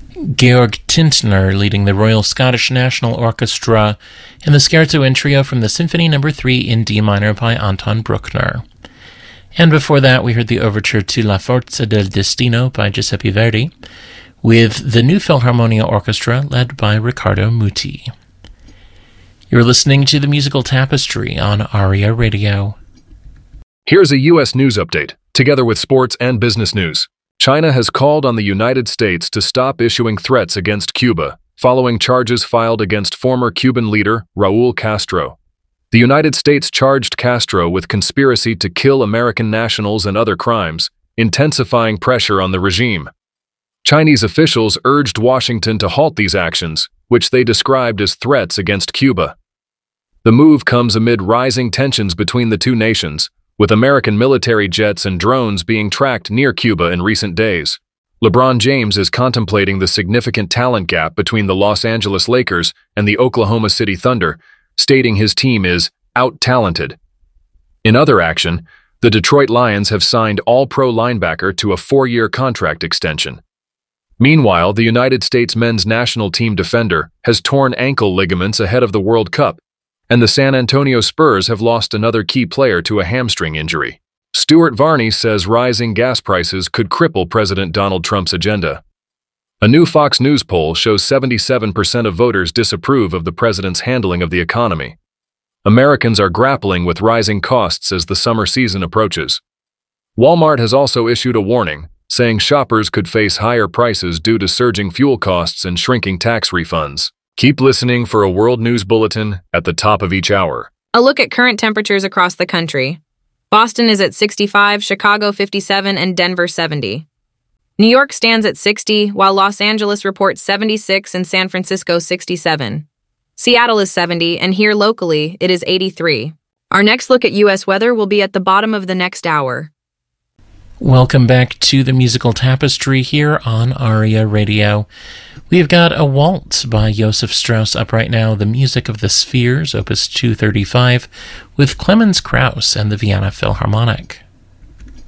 Georg Tintner leading the Royal Scottish National Orchestra in the Scherzo and Trio from the Symphony No. 3 in D minor by Anton Bruckner. And before that, we heard the overture to La Forza del Destino by Giuseppe Verdi, with the New Philharmonia Orchestra led by Riccardo Muti. You're listening to the Musical Tapestry on ARIA Radio. Here's a U.S. news update, together with sports and business news. China has called on the United States to stop issuing threats against Cuba, following charges filed against former Cuban leader Raúl Castro. The United States charged Castro with conspiracy to kill American nationals and other crimes, intensifying pressure on the regime. Chinese officials urged Washington to halt these actions, which they described as threats against Cuba. The move comes amid rising tensions between the two nations, with American military jets and drones being tracked near Cuba in recent days. LeBron James is contemplating the significant talent gap between the Los Angeles Lakers and the Oklahoma City Thunder, stating his team is out-talented. In other action, the Detroit Lions have signed All-Pro linebacker to a 4-year contract extension. Meanwhile, the United States men's national team defender has torn ankle ligaments ahead of the World Cup, and the San Antonio Spurs have lost another key player to a hamstring injury. Stuart Varney says rising gas prices could cripple President Donald Trump's agenda. A new Fox News poll shows 77% of voters disapprove of the president's handling of the economy. Americans are grappling with rising costs as the summer season approaches. Walmart has also issued a warning, saying shoppers could face higher prices due to surging fuel costs and shrinking tax refunds. Keep listening for a world news bulletin at the top of each hour. A look at current temperatures across the country. Boston is at 65, Chicago 57, and Denver 70. New York stands at 60, while Los Angeles reports 76 and San Francisco 67. Seattle is 70, and here locally, it is 83. Our next look at U.S. weather will be at the bottom of the next hour. Welcome back to the Musical Tapestry here on ARIA Radio. We've got a waltz by Joseph Strauss up right now, The Music of the Spheres, Opus 235, with Clemens Krauss and the Vienna Philharmonic.